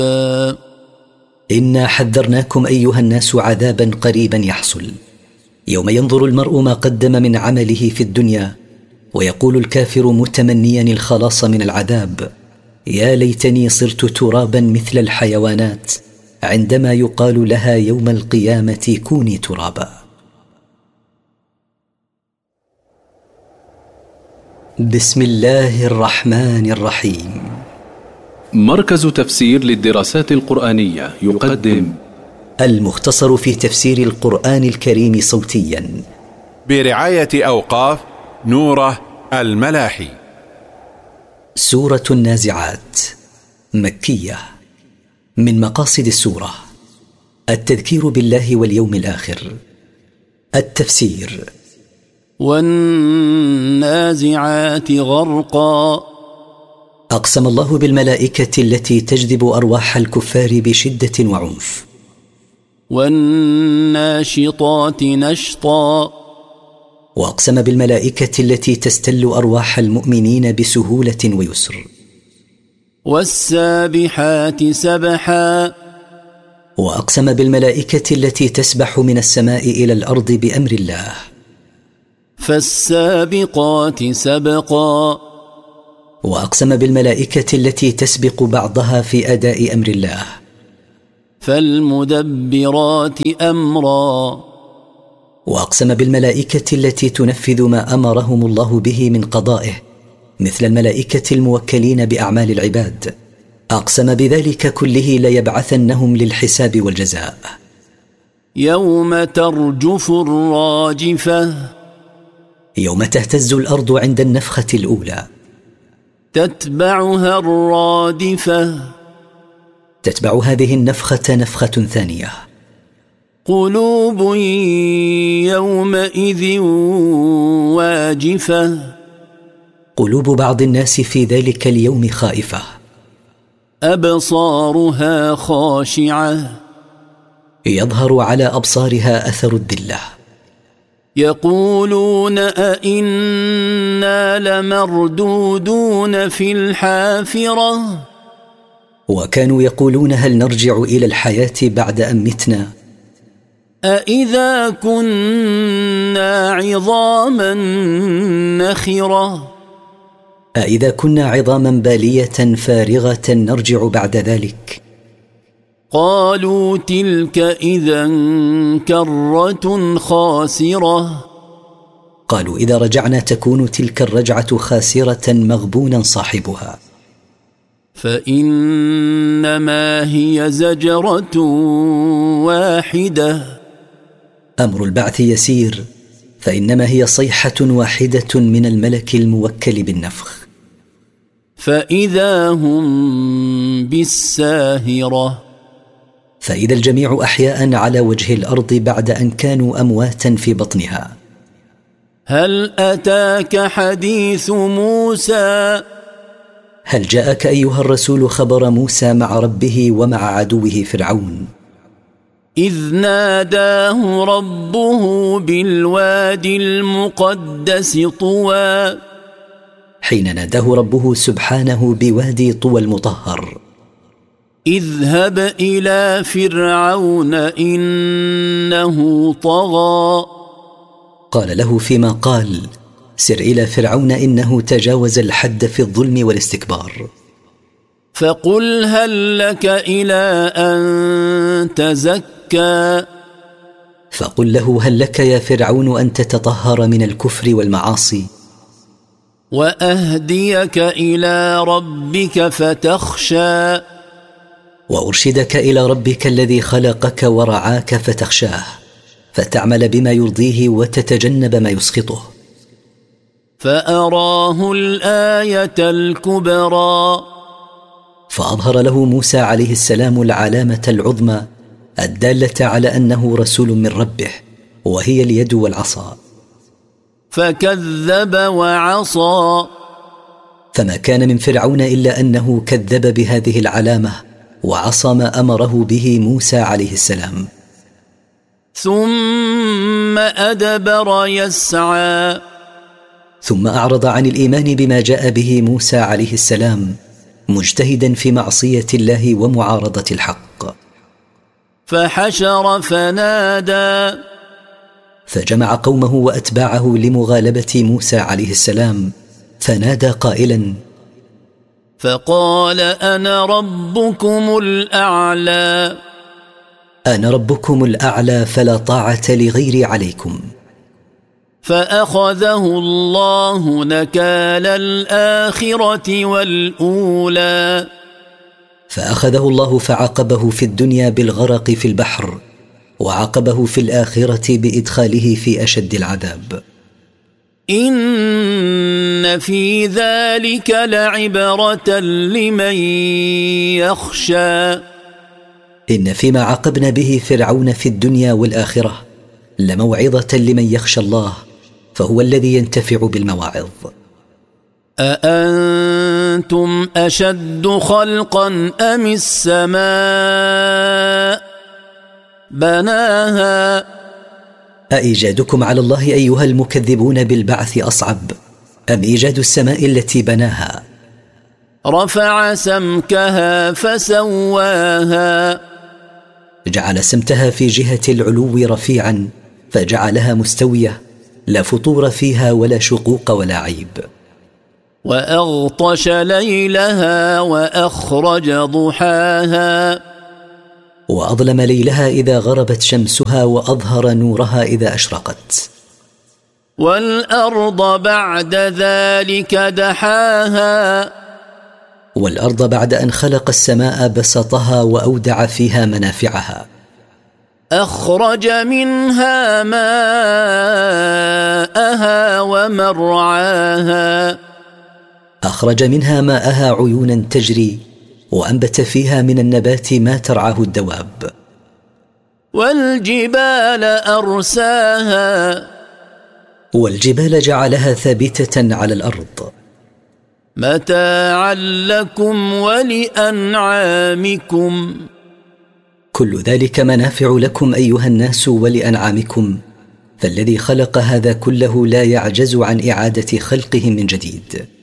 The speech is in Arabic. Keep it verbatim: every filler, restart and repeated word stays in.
إنا حذرناكم أيها الناس عذابا قريبا يحصل، يوم ينظر المرء ما قدم من عمله في الدنيا، ويقول الكافر متمنيا الخلاص من العذاب: يا ليتني صرت ترابا مثل الحيوانات، عندما يقال لها يوم القيامة كوني ترابا. بسم الله الرحمن الرحيم. مركز تفسير للدراسات القرآنية يقدم المختصر في تفسير القرآن الكريم صوتيا برعاية أوقاف نوره الملاحي. سورة النازعات مكية. من مقاصد السورة التذكير بالله واليوم الآخر. التفسير: والنازعات غرقا، أقسم الله بالملائكة التي تجذب أرواح الكفار بشدة وعنف. والناشطات نشطا، وأقسم بالملائكة التي تستل أرواح المؤمنين بسهولة ويسر. والسابحات سبحا، وأقسم بالملائكة التي تسبح من السماء إلى الأرض بأمر الله. فالسابقات سبقا، وأقسم بالملائكة التي تسبق بعضها في أداء أمر الله. فالمدبرات أمرا، وأقسم بالملائكة التي تنفذ ما أمرهم الله به من قضائه، مثل الملائكة الموكلين بأعمال العباد. أقسم بذلك كله ليبعثنهم للحساب والجزاء. يوم ترجف الراجفة، يوم تهتز الأرض عند النفخة الأولى. تتبعها الرادفة، تتبع هذه النفخة نفخة ثانية. قلوب يومئذ واجفة، قلوب بعض الناس في ذلك اليوم خائفة. أبصارها خاشعة، يظهر على أبصارها أثر الذلة. يقولون أئنا لمردودون في الحافرة، وكانوا يقولون هل نرجع إلى الحياة بعد أن متنا؟ أئذا كنا عظاما نخرة، أئذا كنا عظاما بالية فارغة نرجع بعد ذلك؟ قالوا تلك إذا كرة خاسرة، قالوا إذا رجعنا تكون تلك الرجعة خاسرة مغبونا صاحبها. فإنما هي زجرة واحدة، أمر البعث يسير، فإنما هي صيحة واحدة من الملك الموكل بالنفخ. فإذا هم بالساهرة، فإذا الجميع أحياء على وجه الأرض بعد أن كانوا أمواتا في بطنها. هل أتاك حديث موسى، هل جاءك أيها الرسول خبر موسى مع ربه ومع عدوه فرعون؟ إذ ناداه ربه بالوادي المقدس طوى، حين ناداه ربه سبحانه بوادي طوى المطهر. اذهب إلى فرعون إنه طغى، قال له فيما قال: سر إلى فرعون إنه تجاوز الحد في الظلم والاستكبار. فقل هل لك إلى أن تزكى، فقل له هل لك يا فرعون أن تتطهر من الكفر والمعاصي، وأهديك إلى ربك فتخشى، وأرشدك إلى ربك الذي خلقك ورعاك فتخشاه، فتعمل بما يرضيه وتتجنب ما يسخطه. فأراه الآية الكبرى، فأظهر له موسى عليه السلام العلامة العظمى الدالة على أنه رسول من ربه، وهي اليد والعصا. فكذب وعصى، فما كان من فرعون إلا أنه كذب بهذه العلامة وعصى ما أمره به موسى عليه السلام. ثم أدبر يسعى، ثم أعرض عن الإيمان بما جاء به موسى عليه السلام، مجتهدا في معصية الله ومعارضة الحق. فحشر فنادى فجمع قومه وأتباعه لمغالبة موسى عليه السلام، فنادى قائلا: فقال أنا ربكم الأعلى أنا ربكم الأعلى فلا طاعة لغيري عليكم. فأخذه الله نكال الآخرة والأولى فأخذه الله فعاقبه في الدنيا بالغرق في البحر، وعاقبه في الآخرة بإدخاله في أشد العذاب. إن في ذلك لعبرة لمن يخشى إن فيما عاقبنا به فرعون في الدنيا والآخرة لموعظة لمن يخشى الله، فهو الذي ينتفع بالمواعظ. أأنتم أشد خلقا أم السماء بناها أإيجادكم على الله أيها المكذبون بالبعث أصعب أم إيجاد السماء التي بناها؟ رفع سمكها فسواها جعل سمتها في جهة العلو رفيعا فجعلها مستوية، لا فطور فيها ولا شقوق ولا عيب. وأغطش ليلها وأخرج ضحاها وأظلم ليلها إذا غربت شمسها وأظهر نورها إذا أشرقت. والأرض بعد ذلك دحاها والأرض بعد أن خلق السماء بسطها وأودع فيها منافعها. أخرج منها ماءها ومرعاها أخرج منها ماءها عيونا تجري، وأنبت فيها من النبات ما ترعاه الدواب. والجبال أرساها والجبال جعلها ثابتة على الأرض. متاعا لكم ولأنعامكم كل ذلك منافع لكم أيها الناس ولأنعامكم، فالذي خلق هذا كله لا يعجز عن إعادة خلقه من جديد.